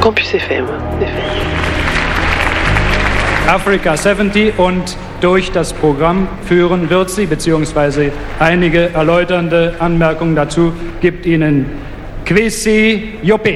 Campus FM. Africa 70 und durch das Programm führen wird sie, beziehungsweise einige erläuternde Anmerkungen dazu gibt Ihnen Kwesi Joppe.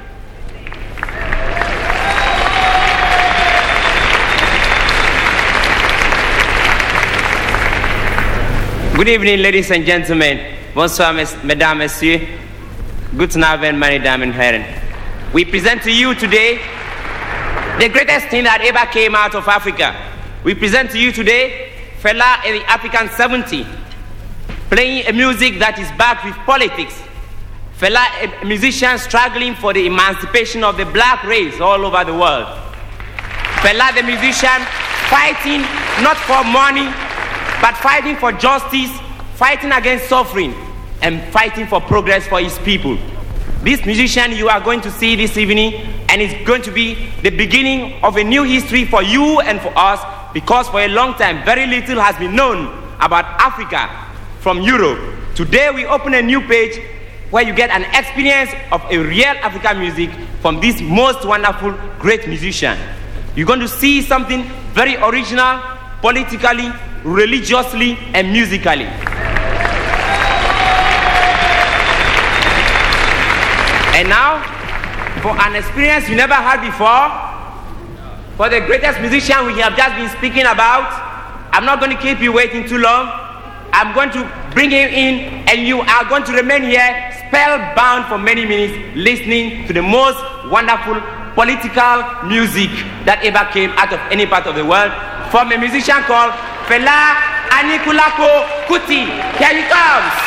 Good evening, ladies and gentlemen. Bonsoir, mesdames, messieurs. Guten Abend, meine Damen und Herren. We present to you today the greatest thing that ever came out of Africa. We present to you today Fela and the African 70, playing a music that is backed with politics. Fela, a musician struggling for the emancipation of the black race all over the world. Fela, the musician, fighting not for money, but fighting for justice, fighting against suffering, and fighting for progress for his people. This musician you are going to see this evening, and it's going to be the beginning of a new history for you and for us, because for a long time, very little has been known about Africa from Europe. Today we open a new page where you get an experience of a real African music from this most wonderful, great musician. You're going to see something very original, politically, religiously, and musically. And now, for an experience you never had before, for the greatest musician we have just been speaking about, I'm not going to keep you waiting too long. I'm going to bring him in, and you are going to remain here spellbound for many minutes, listening to the most wonderful political music that ever came out of any part of the world, from a musician called Fela Anikulapo Kuti. Here he comes.